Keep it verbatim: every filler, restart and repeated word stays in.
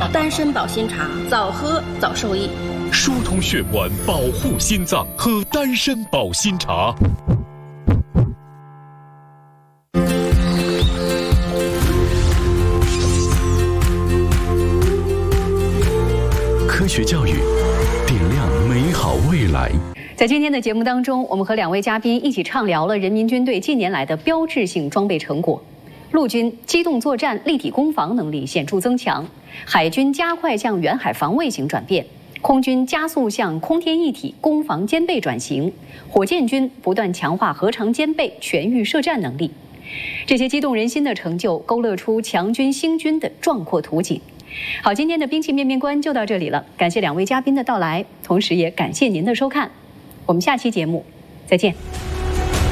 丹参保心茶，早喝早受益。 疏通血管，保护心脏，喝丹参保心茶。 科学教育，点亮美好未来。 在今天的节目当中，我们和两位嘉宾一起畅聊了人民军队近年来的标志性装备成果。陆军机动作战立体攻防能力显著增强，海军加快向远海防卫型转变，空军加速向空天一体攻防兼备转型，火箭军不断强化核常兼备全域射战能力。这些激动人心的成就，勾勒出强军兴军的壮阔图景。好，今天的兵器面面观就到这里了，感谢两位嘉宾的到来，同时也感谢您的收看，我们下期节目再见。